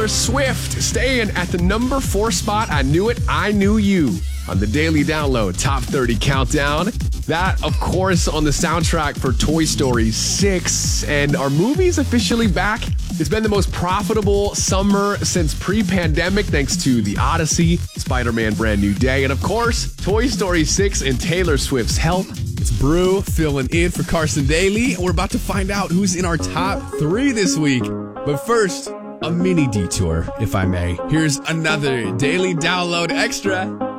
Taylor Swift staying at the number 4 spot. I Knew It, I Knew You on the Daily Download Top 30 Countdown. That, of course, on the soundtrack for Toy Story 6. And our movie's officially back. It's been the most profitable summer since pre-pandemic thanks to The Odyssey, Spider-Man Brand New Day, and of course, Toy Story 6 and Taylor Swift's help. It's Brew filling in for Carson Daly. We're about to find out who's in our top 3 this week. But first, a mini detour, if I may. Here's another Daily Download Extra.